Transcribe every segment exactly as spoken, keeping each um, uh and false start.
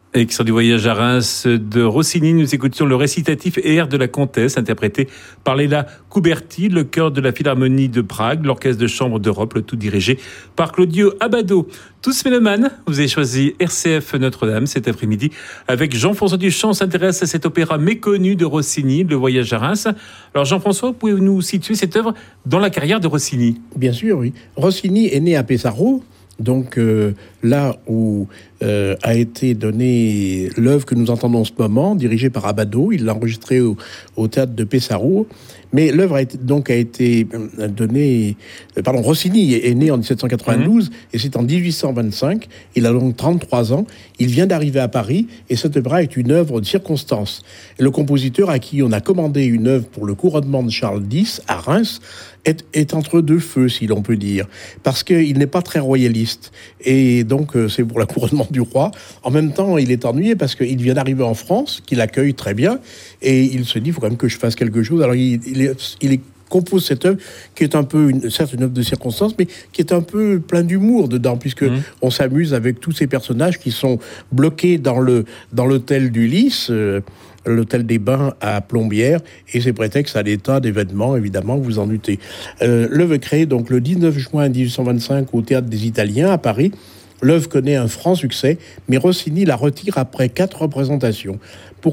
Extrait du voyage à Reims de Rossini, nous écoutions le récitatif Air de la Comtesse, interprété par Léla Couberti, le chœur de la Philharmonie de Prague, l'orchestre de chambre d'Europe, le tout dirigé par Claudio Abbado. Tous mélomanes, vous avez choisi R C F Notre-Dame cet après-midi avec Jean-François Duchamp. On s'intéresse à cet opéra méconnu de Rossini, le voyage à Reims. Alors Jean-François, pouvez-vous nous situer cette œuvre dans la carrière de Rossini ? Bien sûr, oui. Rossini est né à Pesaro. Donc euh, là où euh, a été donnée l'œuvre que nous entendons en ce moment, dirigée par Abbado, il l'a enregistrée au, au théâtre de Pesaro. Mais l'œuvre a été, donc a été donnée. Euh, pardon, Rossini est, est né en dix-sept cent quatre-vingt-douze mmh. et c'est en dix-huit cent vingt-cinq. Il a donc trente-trois ans. Il vient d'arriver à Paris et cette œuvre est une œuvre de circonstance. Et le compositeur à qui on a commandé une œuvre pour le couronnement de Charles X à Reims est, est entre deux feux, si l'on peut dire, parce qu'il n'est pas très royaliste. Et donc c'est pour le couronnement du roi. En même temps, il est ennuyé parce qu'il vient d'arriver en France, qu'il accueille très bien, et il se dit il faut quand même que je fasse quelque chose. Alors il, il est, il est compose cette œuvre qui est un peu, une, certes une œuvre de circonstance, mais qui est un peu plein d'humour dedans, puisque mmh. on s'amuse avec tous ces personnages qui sont bloqués dans le dans l'hôtel du Lys, euh, l'hôtel des Bains à Plombières, et c'est prétexte à des tas d'événements, évidemment, vous en doutez. Euh, l'œuvre est créée donc le dix-neuf juin dix-huit cent vingt-cinq au Théâtre des Italiens à Paris. L'œuvre connaît un franc succès, mais Rossini la retire après quatre représentations. Pourquoi ?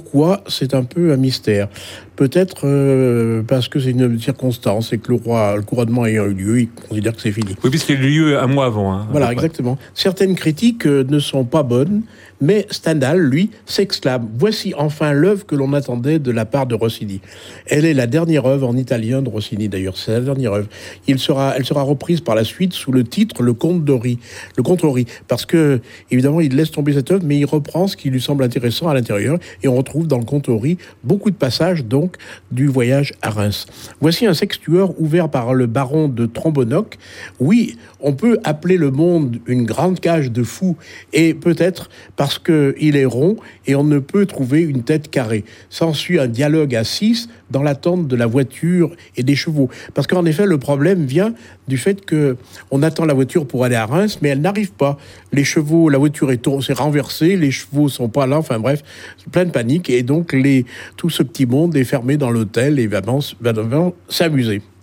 C'est un peu un mystère. Peut-être euh, parce que c'est une circonstance et que le roi, le couronnement ayant eu lieu, il considère que c'est fini. Oui, puisqu'il a eu lieu un mois avant. Hein, voilà, exactement. Certaines critiques euh, ne sont pas bonnes, mais Stendhal, lui, s'exclame « Voici enfin l'œuvre que l'on attendait de la part de Rossini ». Elle est la dernière œuvre en italien de Rossini, d'ailleurs. C'est la dernière œuvre. Il sera, elle sera reprise par la suite sous le titre « Le Conte d'Ori ». Le Conte d'Ori. Parce que, évidemment, il laisse tomber cette œuvre, mais il reprend ce qui lui semble intéressant à l'intérieur. Et on retrouve dans le Conte d'Ori beaucoup de passages, donc, du voyage à Reims. Voici un sextueur ouvert par le baron de Trombonoc. Oui, on peut appeler le monde une grande cage de fous, et peut-être parce qu'il est rond et on ne peut trouver une tête carrée. S'ensuit un dialogue à six dans l'attente de la voiture et des chevaux. Parce qu'en effet, le problème vient du fait qu'on attend la voiture pour aller à Reims, mais elle n'arrive pas. Les chevaux, la voiture est, tour- s'est renversée, les chevaux sont pas là, enfin bref, plein de panique, et donc les, tout ce petit monde est fermé dans l'hôtel et va, va, va s'amuser.